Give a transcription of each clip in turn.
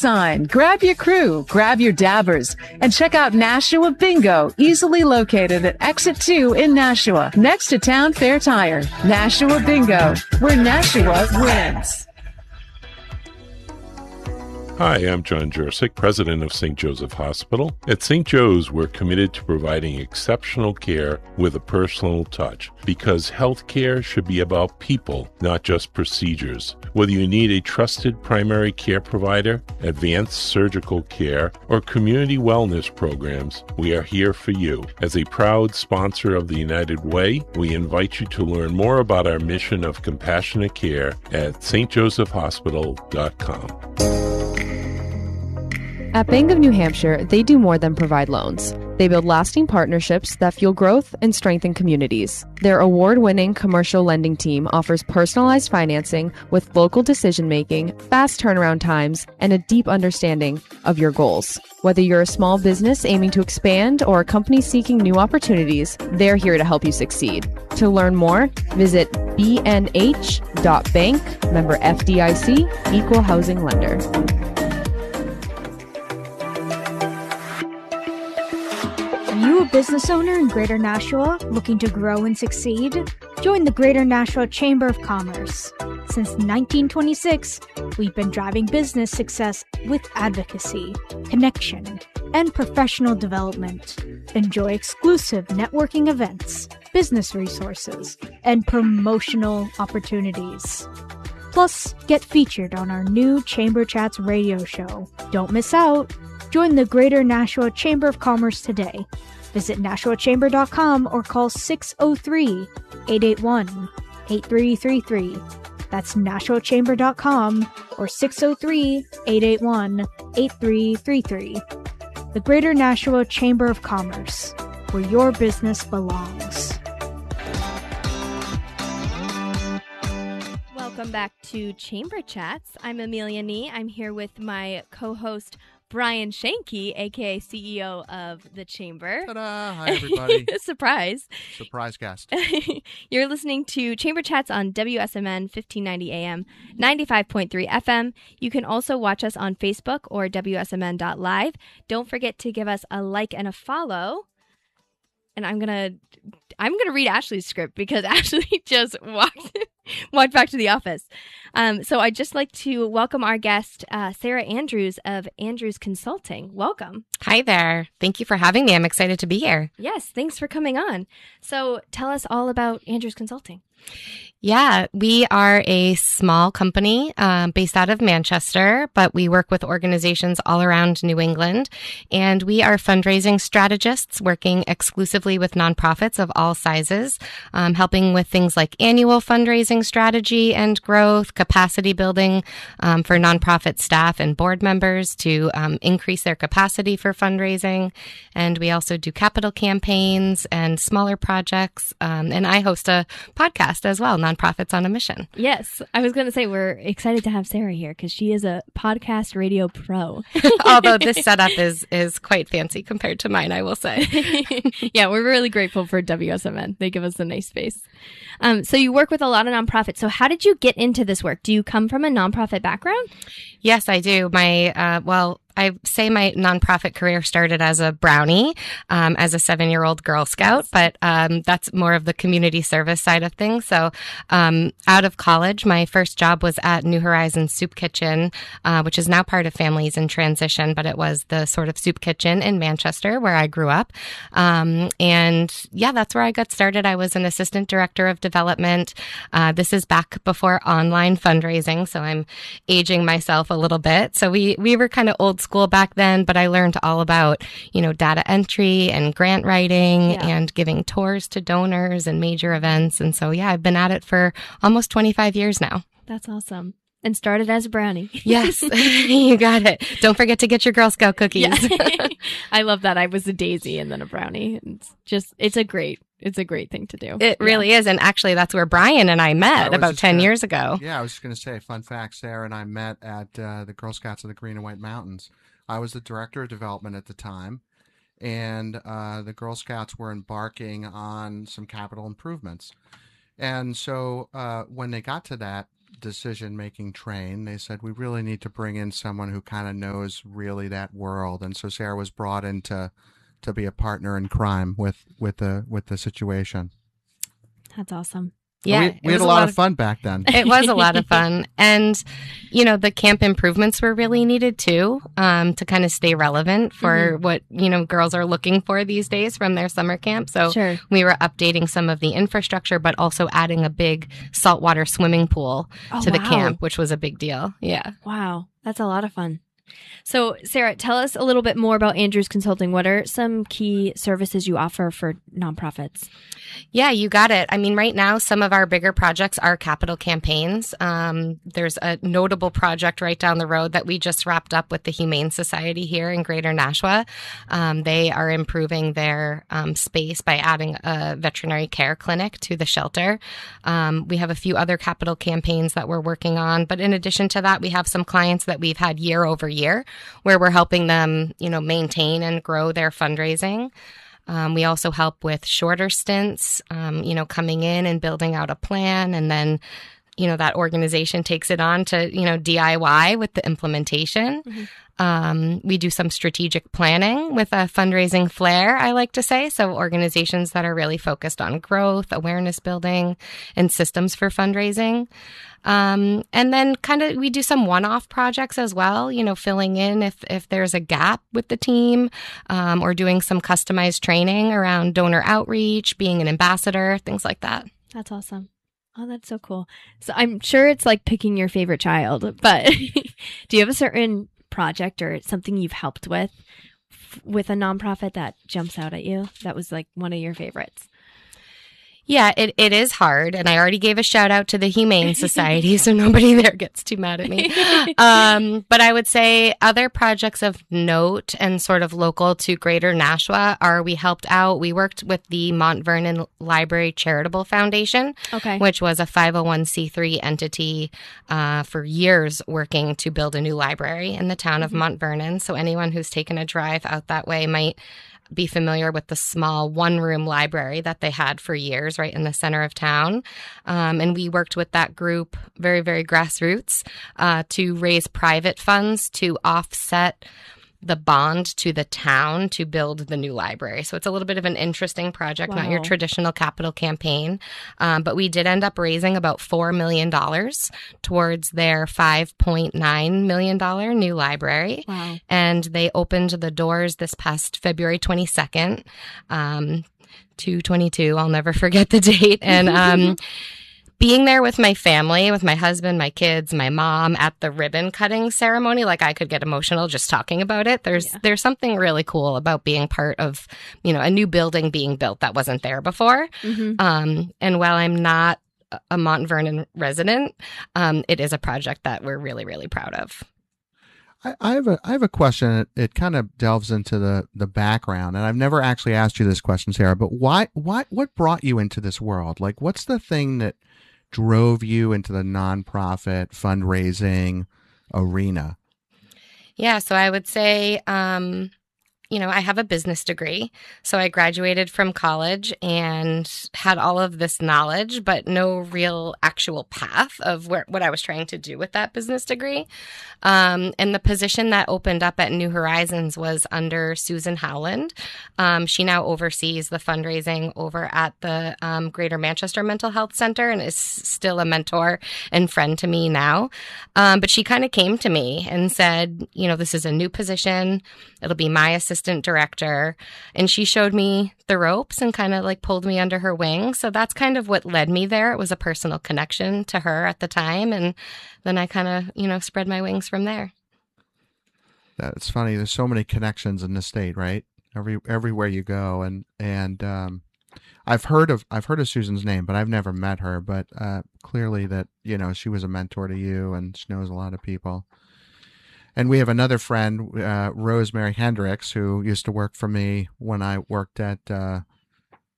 sign, grab your crew, grab your dabbers, and check out Nashua Bingo, easily located at Exit 2 in Nashua, next to Town Fair Tire. Nashua Bingo, where Nashua wins. Hi, I'm John Jurczyk, president of St. Joseph Hospital. At St. Joe's, we're committed to providing exceptional care with a personal touch, because healthcare should be about people, not just procedures. Whether you need a trusted primary care provider, advanced surgical care, or community wellness programs, we are here for you. As a proud sponsor of the United Way, we invite you to learn more about our mission of compassionate care at stjosephhospital.com. At Bank of New Hampshire, they do more than provide loans. They build lasting partnerships that fuel growth and strengthen communities. Their award-winning commercial lending team offers personalized financing with local decision-making, fast turnaround times, and a deep understanding of your goals. Whether you're a small business aiming to expand or a company seeking new opportunities, they're here to help you succeed. To learn more, visit bnh.bank, member FDIC, equal housing lender. Are you a business owner in Greater Nashua looking to grow and succeed? Join the Greater Nashua Chamber of Commerce. Since 1926, we've been driving business success with advocacy, connection, and professional development. Enjoy exclusive networking events, business resources, and promotional opportunities. Plus, get featured on our new Chamber Chats radio show. Don't miss out. Join the Greater Nashua Chamber of Commerce today. Visit NashuaChamber.com or call 603-881-8333. That's NashuaChamber.com or 603-881-8333. The Greater Nashua Chamber of Commerce, where your business belongs. Welcome back to Chamber Chats. I'm Amelia Nee. I'm here with my co-host, Brian Shanke, aka CEO of the Chamber. Ta-da! Hi, everybody. Surprise. Surprise guest. You're listening to Chamber Chats on WSMN 1590 AM, 95.3 FM. You can also watch us on Facebook or WSMN.live. Don't forget to give us a like and a follow. And I'm gonna read Ashley's script because Ashley just walked back to the office. So I'd just like to welcome our guest, Sarah Andrews of Andrews Consulting. Welcome. Hi there. Thank you for having me. I'm excited to be here. Yes, thanks for coming on. So tell us all about Andrews Consulting. Yeah, we are a small company based out of Manchester, but we work with organizations all around New England. And we are fundraising strategists working exclusively with nonprofits of all sizes, helping with things like annual fundraising strategy and growth, capacity building for nonprofit staff and board members to increase their capacity for fundraising. And we also do capital campaigns and smaller projects. And I host a podcast as well, Nonprofits on a Mission. Yes. I was going to say we're excited to have Sarah here because she is a podcast radio pro. Although this setup is quite fancy compared to mine, I will say. Yeah, we're really grateful for WSMN. They give us a nice space. So you work with a lot of nonprofits. So how did you get into this work? Do you come from a nonprofit background? Yes, I do. I say my nonprofit career started as a brownie, as a 7-year-old Girl Scout, but that's more of the community service side of things. So out of college, my first job was at New Horizons Soup Kitchen, which is now part of Families in Transition, but it was the sort of soup kitchen in Manchester where I grew up. And yeah, that's where I got started. I was an assistant director of development. This is back before online fundraising, so I'm aging myself a little bit. So we were kind of old school back then, but I learned all about, data entry and grant writing and giving tours to donors and major events. And so, yeah, I've been at it for almost 25 years now. That's awesome. And started as a brownie. Yes, you got it. Don't forget to get your Girl Scout cookies. Yeah. I love that. I was a daisy and then a brownie. It's a great thing to do. It really is. And actually, that's where Brian and I met about 10 years ago. Yeah, I was just going to say, fun fact, Sarah and I met at the Girl Scouts of the Green and White Mountains. I was the director of development at the time, and the Girl Scouts were embarking on some capital improvements. And so when they got to that, decision-making train, they said, we really need to bring in someone who kind of knows really that world. And so Sarah was brought in to be a partner in crime with the situation. That's awesome. Yeah, we had a lot of fun back then. It was a lot of fun. And, the camp improvements were really needed too, to kind of stay relevant for what, girls are looking for these days from their summer camp. So we were updating some of the infrastructure, but also adding a big saltwater swimming pool to the camp, which was a big deal. Yeah. Wow. That's a lot of fun. So, Sarah, tell us a little bit more about Andrews Consulting. What are some key services you offer for nonprofits? Yeah, you got it. I mean, right now, some of our bigger projects are capital campaigns. There's a notable project right down the road that we just wrapped up with the Humane Society here in Greater Nashua. They are improving their space by adding a veterinary care clinic to the shelter. We have a few other capital campaigns that we're working on. But in addition to that, we have some clients that we've had year over year where we're helping them, maintain and grow their fundraising. We also help with shorter stints, coming in and building out a plan. And then, that organization takes it on to, DIY with the implementation. We do some strategic planning with a fundraising flair, I like to say. So organizations that are really focused on growth, awareness building, and systems for fundraising. And then we do some one-off projects as well, filling in if there's a gap with the team, or doing some customized training around donor outreach, being an ambassador, things like that. That's awesome. Oh, that's so cool. So I'm sure it's like picking your favorite child, but do you have a certain project or something you've helped with a nonprofit that jumps out at you that was like one of your favorites? Yeah, it is hard. And I already gave a shout out to the Humane Society, so nobody there gets too mad at me. But I would say other projects of note and sort of local to Greater Nashua we worked with the Mount Vernon Library Charitable Foundation, which was a 501c3 entity for years working to build a new library in the town of Mount Vernon. So anyone who's taken a drive out that way might be familiar with the small one-room library that they had for years right in the center of town. And we worked with that group, very, very grassroots, to raise private funds to offset the bond to the town to build the new library. So it's a little bit of an interesting project, not your traditional capital campaign. But we did end up raising about $4 million towards their $5.9 million new library. Wow. And they opened the doors this past February 22nd, 2/22. I'll never forget the date. And being there with my family, with my husband, my kids, my mom at the ribbon cutting ceremony, like I could get emotional just talking about it. There's something really cool about being part of, a new building being built that wasn't there before. And while I'm not a Mount Vernon resident, it is a project that we're really, really proud of. I have a question. It kind of delves into the background, and I've never actually asked you this question, Sarah. But what brought you into this world? Like, what's the thing that drove you into the nonprofit fundraising arena? Yeah, so I would say, I have a business degree. So I graduated from college and had all of this knowledge, but no real actual path of what I was trying to do with that business degree. And the position that opened up at New Horizons was under Susan Howland. She now oversees the fundraising over at the Greater Manchester Mental Health Center and is still a mentor and friend to me now. But she kind of came to me and said, this is a new position. It'll be my assistant director. And she showed me the ropes and kind of like pulled me under her wing. So that's kind of what led me there. It was a personal connection to her at the time. And then I kind of, spread my wings from there. That's funny. There's so many connections in the state, right? Everywhere you go. And I've heard of Susan's name, but I've never met her. But clearly that, she was a mentor to you and she knows a lot of people. And we have another friend, Rosemary Hendricks, who used to work for me when I worked at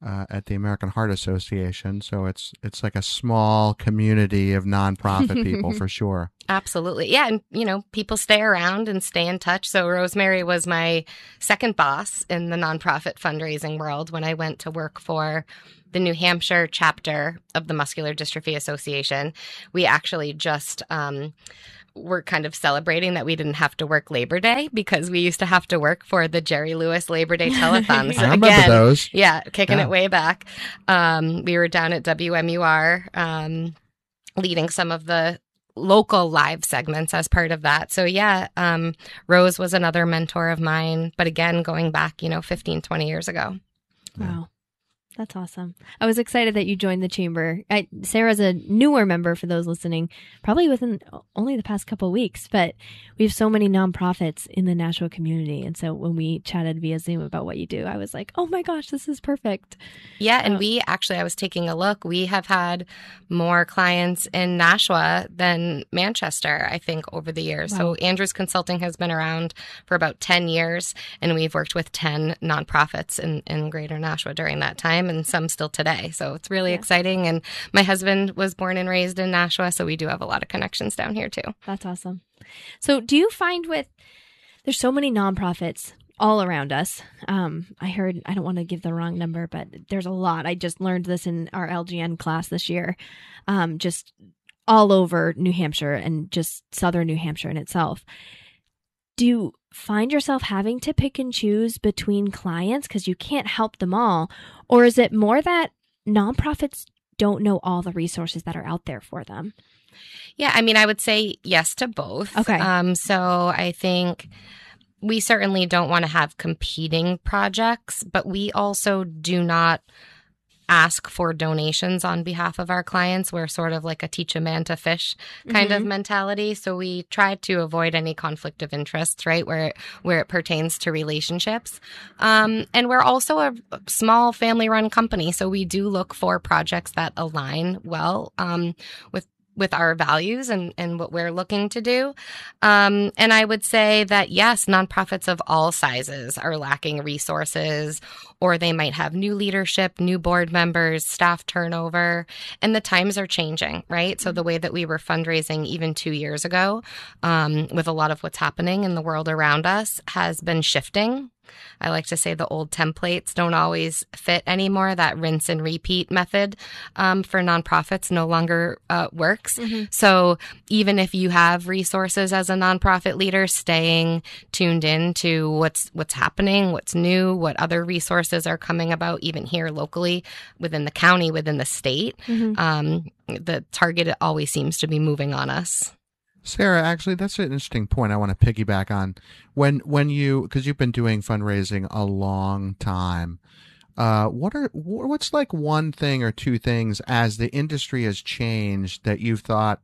at the American Heart Association. So it's like a small community of nonprofit people for sure. Absolutely. Yeah. And, people stay around and stay in touch. So Rosemary was my second boss in the nonprofit fundraising world when I went to work for the New Hampshire chapter of the Muscular Dystrophy Association. We actually just were kind of celebrating that we didn't have to work Labor Day because we used to have to work for the Jerry Lewis Labor Day telethon. So I remember those. Yeah, kicking it way back. We were down at WMUR leading some of the local live segments as part of that. So yeah, Rose was another mentor of mine, but again, going back, 15, 20 years ago. Wow. That's awesome. I was excited that you joined the chamber. Sarah's a newer member for those listening, probably within only the past couple of weeks, but we have so many nonprofits in the Nashua community. And so when we chatted via Zoom about what you do, I was like, oh my gosh, this is perfect. Yeah. And I was taking a look. We have had more clients in Nashua than Manchester, I think, over the years. Wow. So Andrews Consulting has been around for about 10 years, and we've worked with 10 nonprofits in Greater Nashua during that time, and some still today. So it's really exciting. And my husband was born and raised in Nashua, so we do have a lot of connections down here too. That's awesome. So do you find there's so many nonprofits all around us. I heard, I don't want to give the wrong number, but there's a lot. I just learned this in our LGN class this year, just all over New Hampshire and just southern New Hampshire in itself. Do you find yourself having to pick and choose between clients because you can't help them all? Or is it more that nonprofits don't know all the resources that are out there for them? Yeah, I would say yes to both. Okay. So I think we certainly don't want to have competing projects, but we also do not ask for donations on behalf of our clients. We're sort of like a teach a man to fish kind of mentality. So we try to avoid any conflict of interests, right, where it pertains to relationships. And we're also a small family-run company, so we do look for projects that align well with our values and what we're looking to do. And I would say that, yes, nonprofits of all sizes are lacking resources, or they might have new leadership, new board members, staff turnover, and the times are changing, right? So the way that we were fundraising even 2 years ago, with a lot of what's happening in the world around us, has been shifting. I like to say the old templates don't always fit anymore. That rinse and repeat method for nonprofits no longer works. So even if you have resources as a nonprofit leader, staying tuned in to what's happening, what's new, what other resources are coming about, even here locally within the county, within the state, the target always seems to be moving on us. Sarah, actually, that's an interesting point I want to piggyback on. When you, because you've been doing fundraising a long time, what's like one thing or two things as the industry has changed that you've thought,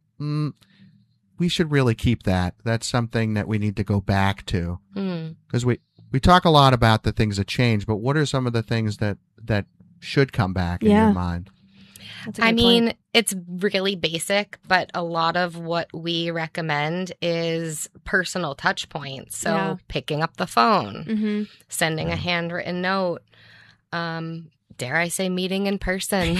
we should really keep that? That's something that we need to go back to. Because we talk a lot about the things that change, but what are some of the things that should come back in your mind? It's really basic, but a lot of what we recommend is personal touch points. So picking up the phone, sending a handwritten note, dare I say meeting in person,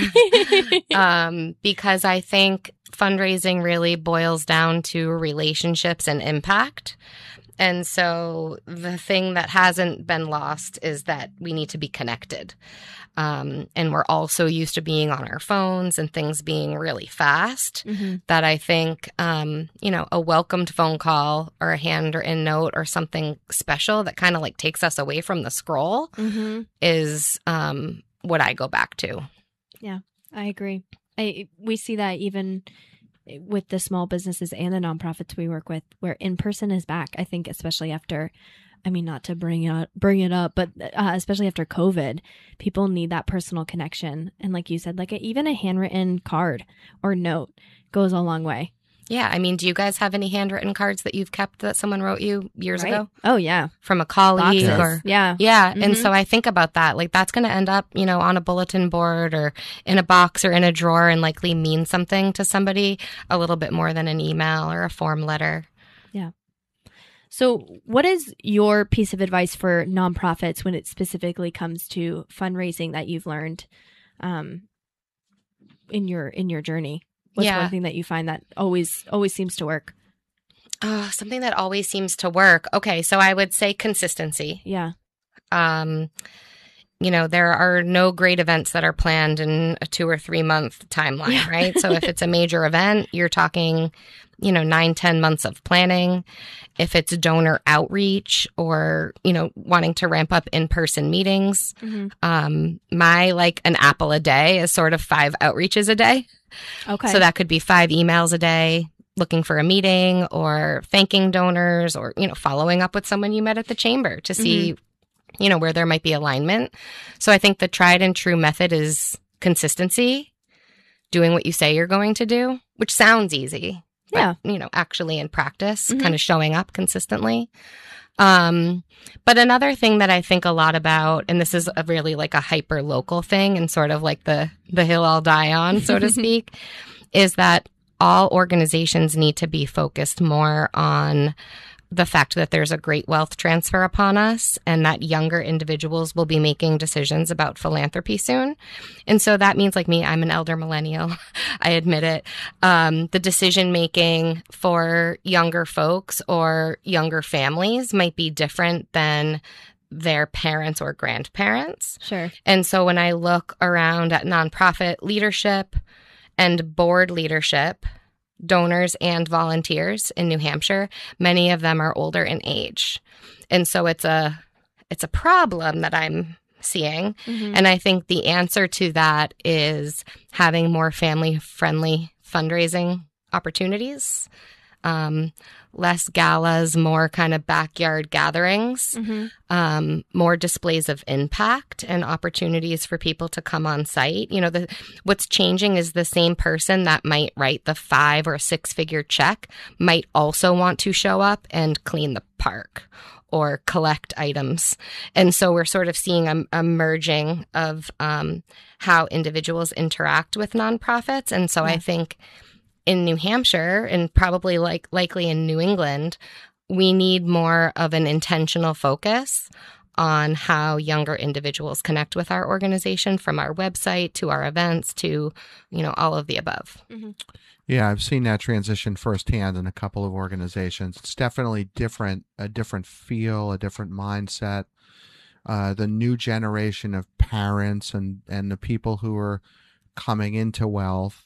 because I think fundraising really boils down to relationships and impact. And so the thing that hasn't been lost is that we need to be connected. And we're also used to being on our phones and things being really fast, that I think, a welcomed phone call or a handwritten note or something special that kind of like takes us away from the scroll is what I go back to. Yeah, I agree. We see that even with the small businesses and the nonprofits we work with, where in-person is back. I think especially after, not to bring it up, but especially after COVID, people need that personal connection. And like you said, even a handwritten card or note goes a long way. Yeah. Do you guys have any handwritten cards that you've kept that someone wrote you years ago? Oh, yeah. From a colleague? Boxes. Yeah. Yeah. And so I think about that. That's going to end up, on a bulletin board or in a box or in a drawer and likely mean something to somebody a little bit more than an email or a form letter. Yeah. So what is your piece of advice for nonprofits when it specifically comes to fundraising that you've learned in your journey? What's one thing that you find that always seems to work? Something that always seems to work. Okay, so I would say consistency. Yeah. There are no great events that are planned in a 2 or 3 month timeline, right? So if it's a major event, you're talking, 9-10 months of planning. If it's donor outreach or, wanting to ramp up in-person meetings, my an apple a day is sort of 5 outreaches a day. Okay. So that could be 5 emails a day looking for a meeting or thanking donors or, following up with someone you met at the chamber to see where there might be alignment. So I think the tried and true method is consistency, doing what you say you're going to do, which sounds easy. But, actually in practice, kind of showing up consistently. But another thing that I think a lot about, and this is a really a hyper local thing and sort of like the hill I'll die on, so to speak, is that all organizations need to be focused more on the fact that there's a great wealth transfer upon us and that younger individuals will be making decisions about philanthropy soon. And so that means me, I'm an elder millennial. I admit it. The decision making for younger folks or younger families might be different than their parents or grandparents. Sure. And so when I look around at nonprofit leadership and board leadership, donors and volunteers in New Hampshire, many of them are older in age. And so it's a problem that I'm seeing. And I think the answer to that is having more family-friendly fundraising opportunities, less galas, more kind of backyard gatherings, more displays of impact and opportunities for people to come on site. What's changing is the same person that might write the 5 or 6 figure check might also want to show up and clean the park or collect items. And so we're sort of seeing a merging of how individuals interact with nonprofits. And so I think in New Hampshire and probably likely in New England, we need more of an intentional focus on how younger individuals connect with our organization, from our website to our events to, all of the above. Yeah, I've seen that transition firsthand in a couple of organizations. It's definitely different, a different feel, a different mindset. The new generation of parents and the people who are coming into wealth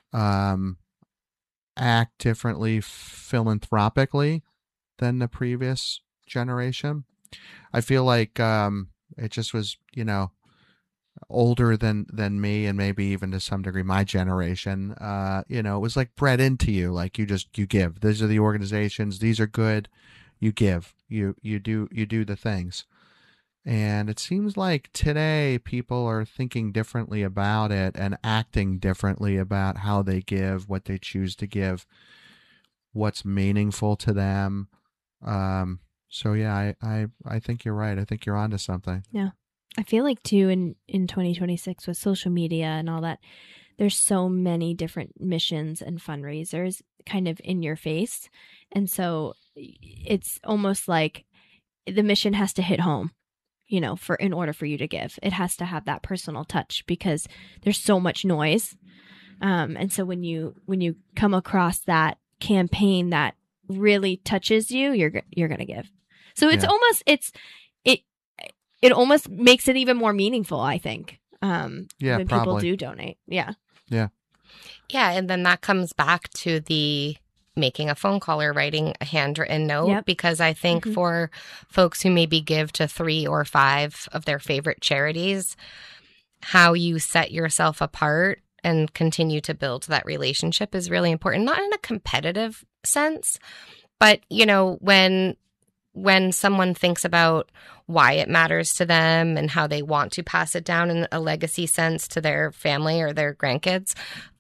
act differently philanthropically than the previous generation. I feel like it just was, older than me and maybe even to some degree my generation. It was bred into you, you give. These are the organizations, these are good, you give. You do the things. And it seems like today people are thinking differently about it and acting differently about how they give, what they choose to give, what's meaningful to them. So yeah, I think you're right. I think you're onto something. Yeah. I feel like too in 2026 with social media and all that, there's so many different missions and fundraisers kind of in your face. And so it's almost like the mission has to hit home. In order for you to give, it has to have that personal touch because there's so much noise. And so when you come across that campaign that really touches you, you're going to give. So it's almost, it almost makes it even more meaningful, I think. When people do donate. Yeah. Yeah. Yeah. And then that comes back to the making a phone call or writing a handwritten note, because I think for folks who maybe give to 3 or 5 of their favorite charities, how you set yourself apart and continue to build that relationship is really important, not in a competitive sense, but, when someone thinks about why it matters to them and how they want to pass it down in a legacy sense to their family or their grandkids,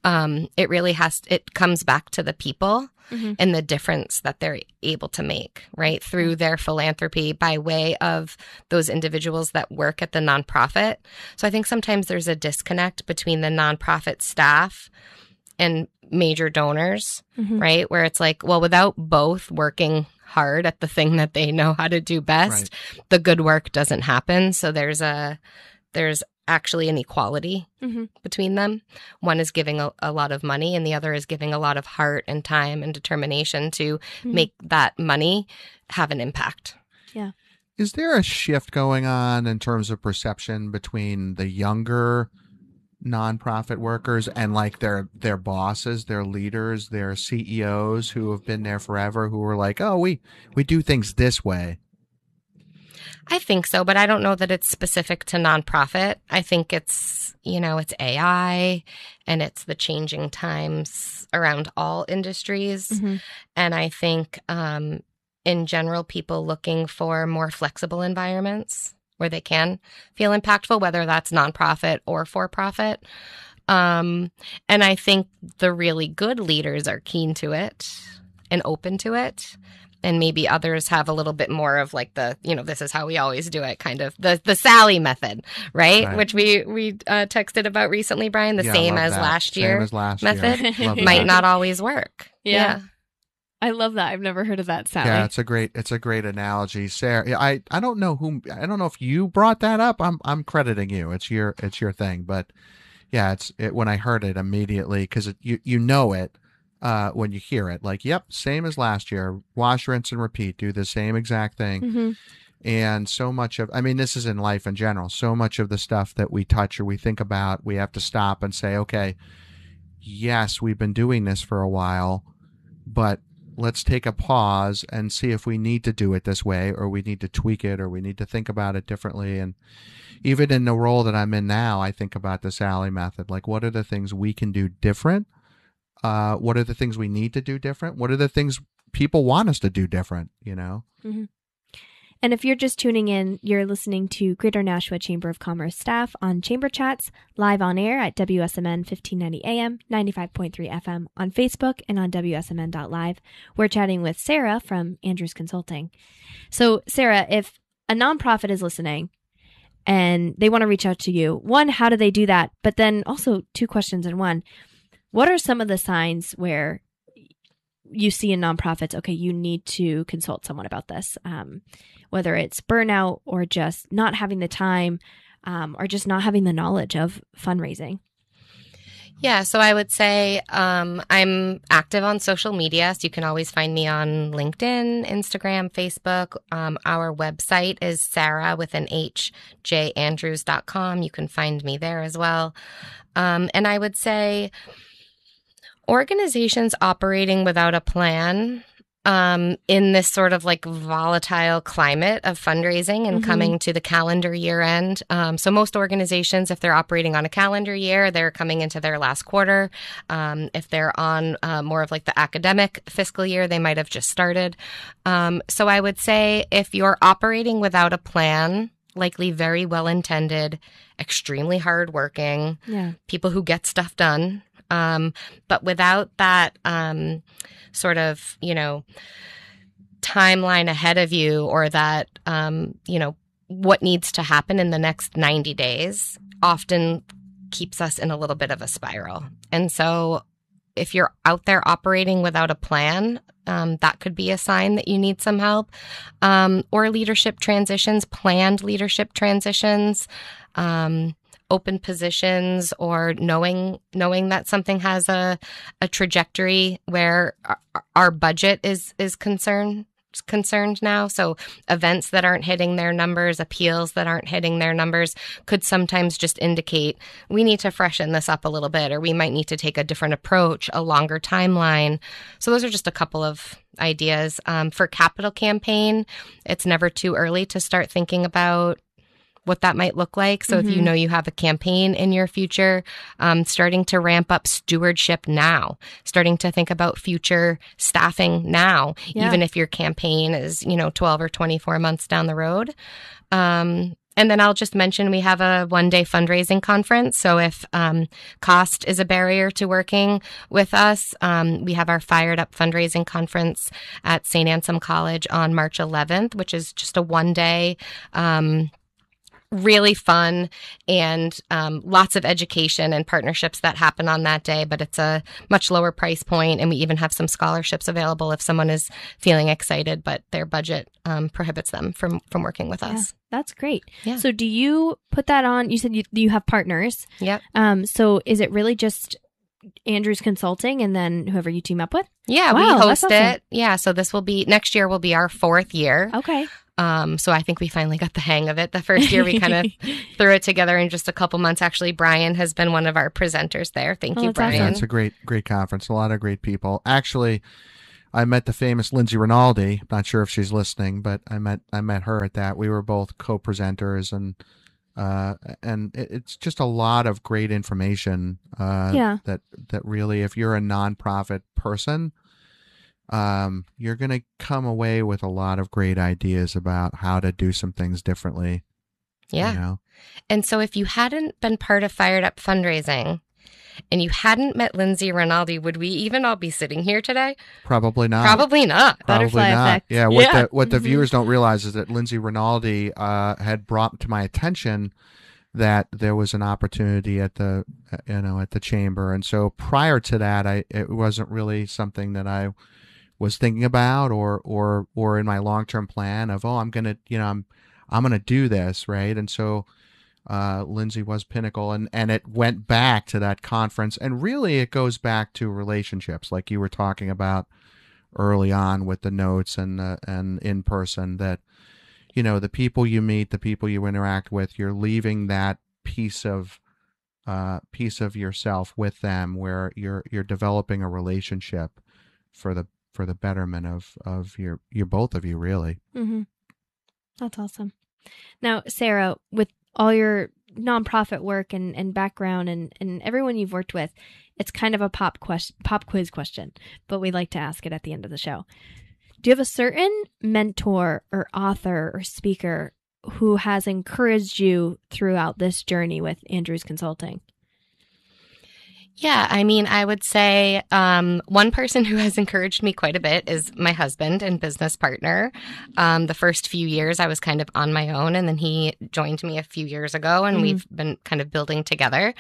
it comes back to the people and the difference that they're able to make, right, through their philanthropy by way of those individuals that work at the nonprofit. So I think sometimes there's a disconnect between the nonprofit staff and major donors, right, where it's without both working hard at the thing that they know how to do best, the good work doesn't happen. So there's actually an equality between them. One is giving a lot of money and the other is giving a lot of heart and time and determination to make that money have an impact. Yeah. Is there a shift going on in terms of perception between the younger nonprofit workers and like their bosses, their leaders, their CEOs who have been there forever, who are like, oh, we do things this way? I think so, but I don't know that it's specific to nonprofit. I think it's, it's AI and it's the changing times around all industries. And I think in general, people looking for more flexible environments where they can feel impactful, whether that's nonprofit or for-profit. And I think the really good leaders are keen to it and open to it. And maybe others have a little bit more of like the, this is how we always do it, kind of the Sally method, right? Which we texted about recently, Brian, same as last year method might not always work. Yeah. I love that. I've never heard of that, Sally. Yeah, it's a great analogy, Sarah. I don't know if you brought that up. I'm crediting you. It's your thing, but yeah, when I heard it immediately, because you know it when you hear it, like, yep, same as last year. Wash, rinse, and repeat. Do the same exact thing. And so much of, this is in life in general. So much of the stuff that we touch or we think about, we have to stop and say, okay, yes, we've been doing this for a while, but let's take a pause and see if we need to do it this way, or we need to tweak it, or we need to think about it differently. And even in the role that I'm in now, I think about the Sally method. Like, what are the things we can do different? What are the things we need to do different? What are the things people want us to do different, And if you're just tuning in, you're listening to Greater Nashua Chamber of Commerce staff on Chamber Chats, live on air at WSMN 1590 AM, 95.3 FM on Facebook and on WSMN.live. We're chatting with Sarah from Andrews Consulting. So, Sarah, if a nonprofit is listening and they want to reach out to you, one, how do they do that? But then also 2 questions in one. What are some of the signs where you see in nonprofits, okay, you need to consult someone about this, whether it's burnout or just not having the time or just not having the knowledge of fundraising? Yeah, so I would say I'm active on social media, so you can always find me on LinkedIn, Instagram, Facebook. Our website is Sarah with an H, jandrews.com. You can find me there as well. And I would say organizations operating without a plan in this sort of like volatile climate of fundraising and coming to the calendar year end. So most organizations, if they're operating on a calendar year, they're coming into their last quarter. If they're on more of like the academic fiscal year, they might have just started. So I would say if you're operating without a plan, likely very well intended, extremely hardworking, people who get stuff done. But without that sort of, timeline ahead of you, or that, what needs to happen in the next 90 days often keeps us in a little bit of a spiral. And so if you're out there operating without a plan, that could be a sign that you need some help, or leadership transitions, planned leadership transitions, open positions, or knowing that something has a trajectory where our budget is concerned now. So events that aren't hitting their numbers, appeals that aren't hitting their numbers could sometimes just indicate we need to freshen this up a little bit, or we might need to take a different approach, a longer timeline. So those are just a couple of ideas. For capital campaign, it's never too early to start thinking about what that might look like. So if you know you have a campaign in your future, starting to ramp up stewardship now, starting to think about future staffing now, even if your campaign is, 12 or 24 months down the road. And then I'll just mention we have a one-day fundraising conference. So if cost is a barrier to working with us, we have our Fired Up fundraising conference at St. Anselm College on March 11th, which is just a one-day really fun and lots of education and partnerships that happen on that day, but it's a much lower price point, and we even have some scholarships available if someone is feeling excited but their budget prohibits them from working with us. That's great. Yeah. So do you put that on? You said you have partners. Yep. So is it really just Andrews Consulting and then whoever you team up with? Yeah, Wow, we host that's awesome. it. Yeah, so next year will be our 4th year. Okay. So I think we finally got the hang of it. The first year we kind of threw it together in just a couple months. Actually, Brian has been one of our presenters there. Thank you, that's Brian. awesome. Yeah, it's a great conference. A lot of great people. Actually, I met the famous Lindsay Rinaldi. Not sure if she's listening, but I met her at that. We were both co-presenters, and it's just a lot of great information. That really, if you're a nonprofit person, you're going to come away with a lot of great ideas about how to do some things differently. Yeah. You know? And so if you hadn't been part of Fired Up Fundraising and you hadn't met Lindsay Rinaldi, would we even all be sitting here today? Probably not. Probably not. Probably Butterfly not. effect. Yeah. Yeah. What the viewers don't realize is that Lindsay Rinaldi had brought to my attention that there was an opportunity at the chamber, and so prior to that, it wasn't really something that I was thinking about or in my long-term plan of, I'm gonna do this, right? And so Lindsay was pinnacle, and it went back to that conference, and really it goes back to relationships, like you were talking about early on with the notes and in person, that the people you meet, the people you interact with, you're leaving that piece of yourself with them, where you're developing a relationship for the betterment of your both of you, really. Mm-hmm. That's awesome. Now, Sarah, with all your nonprofit work and background and everyone you've worked with, it's kind of a pop quiz question, but we like to ask it at the end of the show. Do you have a certain mentor or author or speaker who has encouraged you throughout this journey with Andrews Consulting? Yeah, I mean, I would say one person who has encouraged me quite a bit is my husband and business partner. The first few years I was kind of on my own, and then he joined me a few years ago, and we've been kind of building together.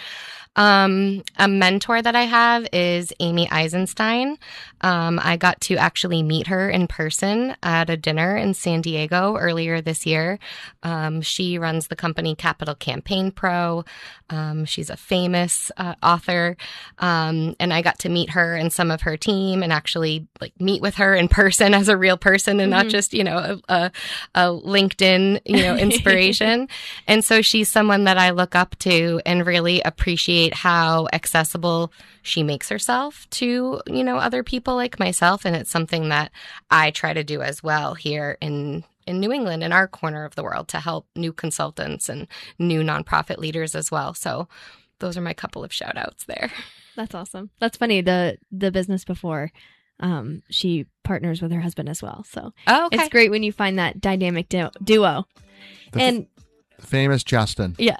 A mentor that I have is Amy Eisenstein. I got to actually meet her in person at a dinner in San Diego earlier this year. She runs the company Capital Campaign Pro. She's a famous author. And I got to meet her and some of her team and actually meet with her in person as a real person and not just, a LinkedIn, inspiration. And so she's someone that I look up to and really appreciate how accessible she makes herself to, other people like myself. And it's something that I try to do as well here in New England, in our corner of the world, to help new consultants and new nonprofit leaders as well. So those are my couple of shout outs there. That's awesome. That's funny. The business before, she partners with her husband as well. So It's great when you find that dynamic duo. The famous Justin. Yeah.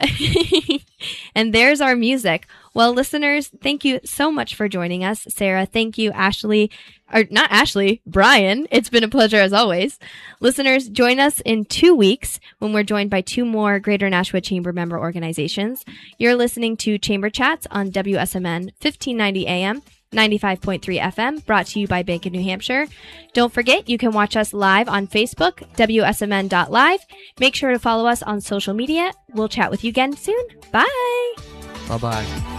And there's our music. Well, listeners, thank you so much for joining us. Sarah, thank you. Brian. It's been a pleasure as always. Listeners, join us in 2 weeks when we're joined by 2 more Greater Nashua Chamber member organizations. You're listening to Chamber Chats on WSMN 1590 AM. 95.3 FM, brought to you by Bank of New Hampshire. Don't forget, you can watch us live on Facebook, WSMN.live. Make sure to follow us on social media. We'll chat with you again soon. Bye. Bye-bye.